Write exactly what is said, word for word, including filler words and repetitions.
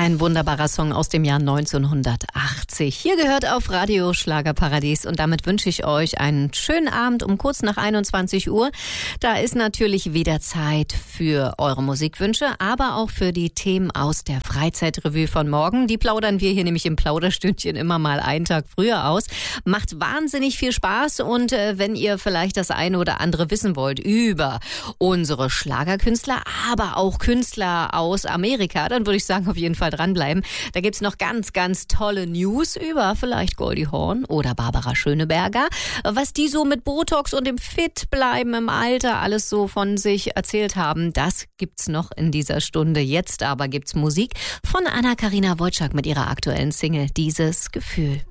Ein wunderbarer Song aus dem Jahr neunzehnhundertachtzig. Hier gehört auf Radio Schlagerparadies und damit wünsche ich euch einen schönen Abend um kurz nach einundzwanzig Uhr. Da ist natürlich wieder Zeit für eure Musikwünsche, aber auch für die Themen aus der Freizeitrevue von morgen. Die plaudern wir hier nämlich im Plauderstündchen immer mal einen Tag früher aus. Macht wahnsinnig viel Spaß und äh, wenn ihr vielleicht das eine oder andere wissen wollt über unsere Schlagerkünstler, aber auch Künstler aus Amerika, dann würde ich sagen, auf jeden Fall dranbleiben. Da gibt's noch ganz, ganz tolle News über vielleicht Goldie Hawn oder Barbara Schöneberger. Was die so mit Botox und dem Fitbleiben im Alter alles so von sich erzählt haben, das gibt's noch in dieser Stunde. Jetzt aber gibt's Musik von Anna-Karina Wojcik mit ihrer aktuellen Single Dieses Gefühl.